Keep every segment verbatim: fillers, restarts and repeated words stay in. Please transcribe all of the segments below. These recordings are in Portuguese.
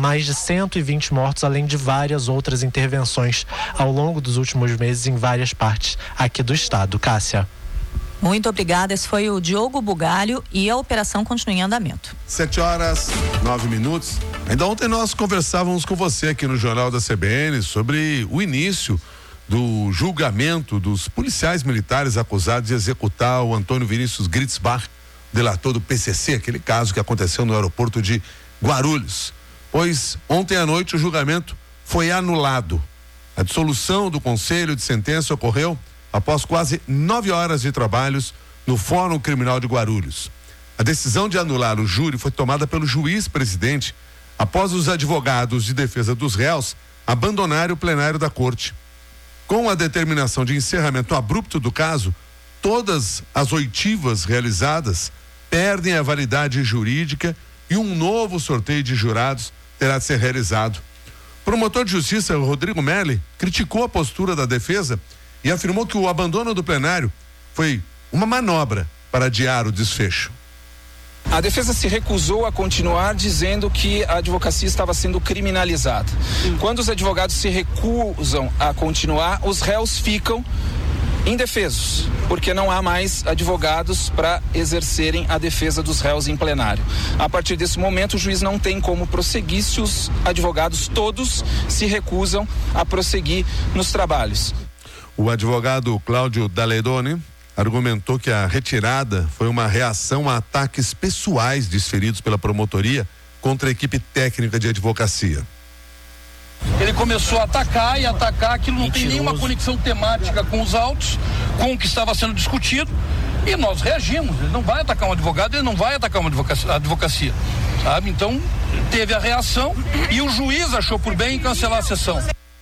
mais de cento e vinte mortos, além de várias outras intervenções ao longo dos últimos meses em várias partes aqui do estado. Cássia. Muito obrigada, esse foi o Diogo Bugalho e a operação continua em andamento. Sete horas, nove minutos. Ainda ontem nós conversávamos com você aqui no Jornal da C B N sobre o início do julgamento dos policiais militares acusados de executar o Antônio Vinícius Gritzbach, delator do P C C, aquele caso que aconteceu no aeroporto de Guarulhos. Pois ontem à noite o julgamento foi anulado. A dissolução do Conselho de Sentença ocorreu após quase nove horas de trabalhos no Fórum Criminal de Guarulhos. A decisão de anular o júri foi tomada pelo juiz-presidente após os advogados de defesa dos réus abandonarem o plenário da corte. Com a determinação de encerramento abrupto do caso, todas as oitivas realizadas perdem a validade jurídica e um novo sorteio de jurados terá de ser realizado. O promotor de justiça, Rodrigo Melli, criticou a postura da defesa e afirmou que o abandono do plenário foi uma manobra para adiar o desfecho. A defesa se recusou a continuar, dizendo que a advocacia estava sendo criminalizada. Quando os advogados se recusam a continuar, os réus ficam indefesos, porque não há mais advogados para exercerem a defesa dos réus em plenário. A partir desse momento, o juiz não tem como prosseguir se os advogados todos se recusam a prosseguir nos trabalhos. O advogado Cláudio Daledoni argumentou que a retirada foi uma reação a ataques pessoais desferidos pela promotoria contra a equipe técnica de advocacia. Ele começou a atacar e atacar, aquilo não Mentiroso. Tem nenhuma conexão temática com os autos, com o que estava sendo discutido, e nós reagimos. Ele não vai atacar um advogado, ele não vai atacar uma advocacia, advocacia, sabe? Então, teve a reação e o juiz achou por bem cancelar a sessão.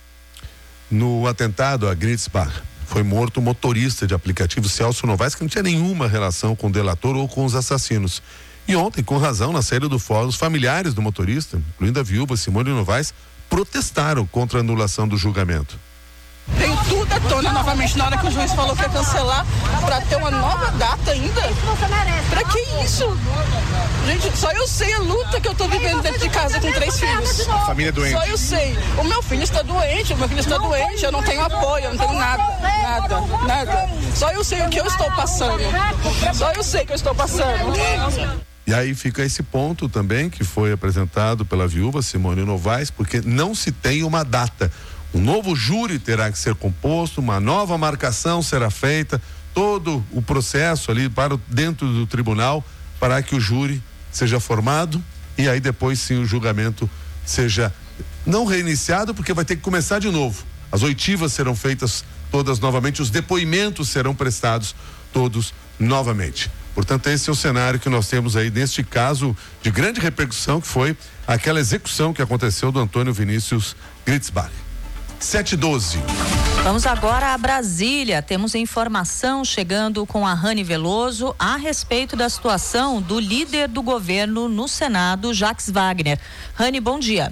No atentado a Gritzbach, foi morto o motorista de aplicativo Celso Novaes, que não tinha nenhuma relação com o delator ou com os assassinos. E ontem, com razão, na saída do fórum, os familiares do motorista, incluindo a viúva Simone Novaes, protestaram contra a anulação do julgamento. Tem tudo à tona novamente na hora que o juiz falou que ia cancelar para ter uma nova data ainda. Pra que isso? Gente, só eu sei a luta que eu tô vivendo dentro de casa com três filhos. A família é doente. Só eu sei. O meu filho está doente, o meu filho está doente, eu não tenho apoio, eu não tenho nada, nada, nada. Só eu sei o que eu estou passando. Só eu sei que eu estou passando. E aí fica esse ponto também que foi apresentado pela viúva Simone Novaes, porque não se tem uma data. Um novo júri terá que ser composto, uma nova marcação será feita, todo o processo ali para dentro do tribunal para que o júri seja formado e aí depois sim o julgamento seja não reiniciado, porque vai ter que começar de novo. As oitivas serão feitas todas novamente, os depoimentos serão prestados todos novamente. Portanto, esse é o cenário que nós temos aí neste caso de grande repercussão, que foi aquela execução que aconteceu do Antônio Vinícius Gritzbach. sete e doze. Vamos agora a Brasília. Temos informação chegando com a Rani Veloso a respeito da situação do líder do governo no Senado, Jacques Wagner. Rani, bom dia.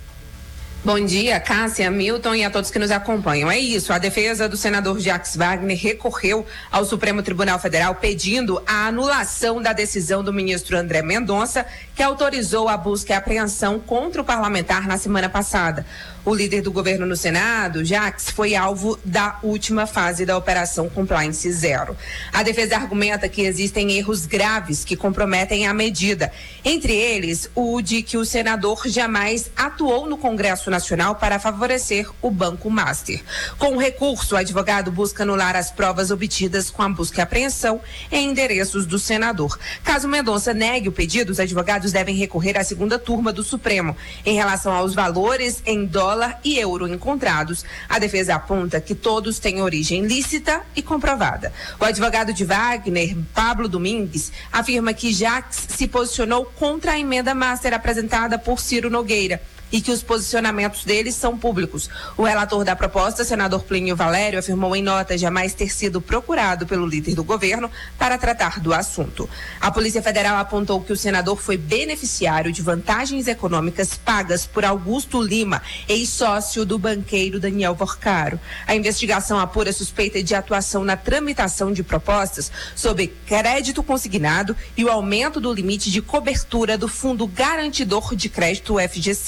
Bom dia, Cássia, Milton e a todos que nos acompanham. É isso, a defesa do senador Jacques Wagner recorreu ao Supremo Tribunal Federal pedindo a anulação da decisão do ministro André Mendonça, que autorizou a busca e apreensão contra o parlamentar na semana passada. O líder do governo no Senado, Jacques, foi alvo da última fase da Operação Compliance Zero. A defesa argumenta que existem erros graves que comprometem a medida, entre eles o de que o senador jamais atuou no Congresso Nacional para favorecer o Banco Master. Com o recurso, o advogado busca anular as provas obtidas com a busca e apreensão em endereços do senador. Caso Mendonça negue o pedido, os advogados devem recorrer à segunda turma do Supremo. Em relação aos valores em dólar e euro encontrados, a defesa aponta que todos têm origem lícita e comprovada. O advogado de Wagner, Pablo Domingues, afirma que Jacques se posicionou contra a emenda master apresentada por Ciro Nogueira e que os posicionamentos deles são públicos. O relator da proposta, senador Plínio Valério, afirmou em nota jamais ter sido procurado pelo líder do governo para tratar do assunto. A Polícia Federal apontou que o senador foi beneficiário de vantagens econômicas pagas por Augusto Lima, ex-sócio do banqueiro Daniel Porcaro. A investigação apura suspeita de atuação na tramitação de propostas sobre crédito consignado e o aumento do limite de cobertura do Fundo Garantidor de Crédito, F G C.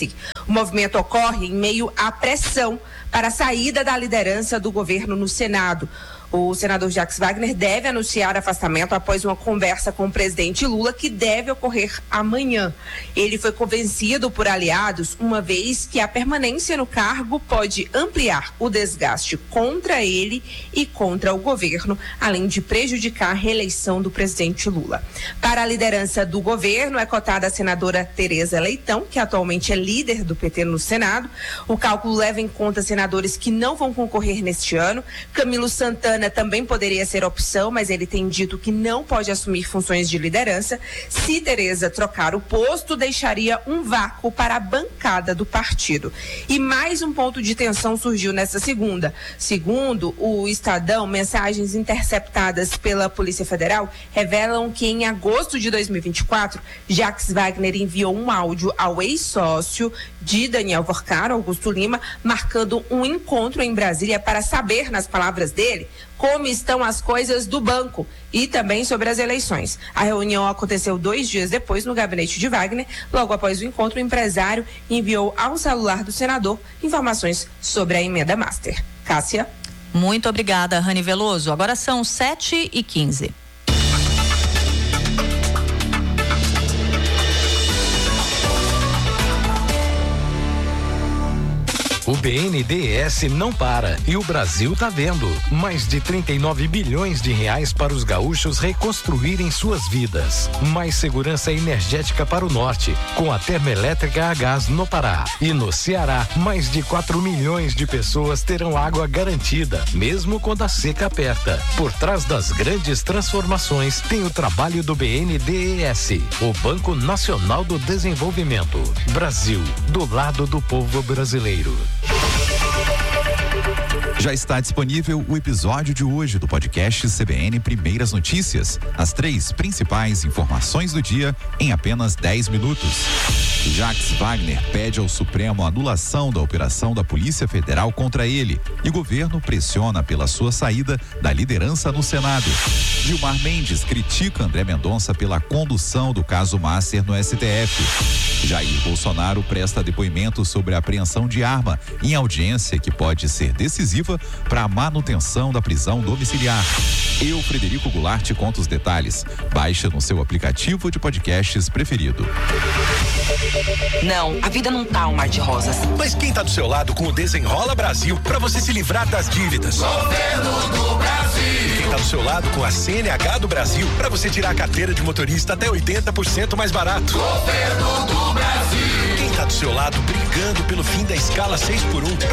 O movimento ocorre em meio à pressão para a saída da liderança do governo no Senado. O senador Jacques Wagner deve anunciar afastamento após uma conversa com o presidente Lula, que deve ocorrer amanhã. Ele foi convencido por aliados, uma vez que a permanência no cargo pode ampliar o desgaste contra ele e contra o governo, além de prejudicar a reeleição do presidente Lula. Para a liderança do governo, é cotada a senadora Tereza Leitão, que atualmente é líder do P T no Senado. O cálculo leva em conta senadores que não vão concorrer neste ano. Camilo Santana também poderia ser opção, mas ele tem dito que não pode assumir funções de liderança. Se Tereza trocar o posto, deixaria um vácuo para a bancada do partido. E mais um ponto de tensão surgiu nesta segunda. Segundo o Estadão, mensagens interceptadas pela Polícia Federal revelam que em agosto de dois mil e vinte e quatro, Jacques Wagner enviou um áudio ao ex-sócio de Daniel Vorcar, Augusto Lima, marcando um encontro em Brasília para saber, nas palavras dele, como estão as coisas do banco e também sobre as eleições. A reunião aconteceu dois dias depois no gabinete de Wagner. Logo após o encontro, o empresário enviou ao celular do senador informações sobre a emenda master. Cássia. Muito obrigada, Rani Veloso. Agora são sete e quinze. O B N D E S não para e o Brasil tá vendo. Mais de trinta e nove bilhões de reais para os gaúchos reconstruírem suas vidas. Mais segurança energética para o norte, com a termoelétrica a gás no Pará. E no Ceará, mais de quatro milhões de pessoas terão água garantida, mesmo quando a seca aperta. Por trás das grandes transformações tem o trabalho do B N D E S, o Banco Nacional do Desenvolvimento. Brasil, do lado do povo brasileiro. Já está disponível o episódio de hoje do podcast C B N Primeiras Notícias. As três principais informações do dia em apenas dez minutos. Jacques Wagner pede ao Supremo a anulação da operação da Polícia Federal contra ele e o governo pressiona pela sua saída da liderança no Senado. Gilmar Mendes critica André Mendonça pela condução do caso Master no S T F. Jair Bolsonaro presta depoimento sobre a apreensão de arma em audiência que pode ser decisiva para a manutenção da prisão domiciliar. Eu, Frederico Goulart, conto os detalhes. Baixa no seu aplicativo de podcasts preferido. Não, a vida não tá um mar de rosas. Mas quem tá do seu lado com o Desenrola Brasil para você se livrar das dívidas? Governo do Brasil. Quem tá do seu lado com a C N H do Brasil para você tirar a carteira de motorista até oitenta por cento mais barato? Governo do Brasil. Quem tá do seu lado brigando pelo fim da escala seis por um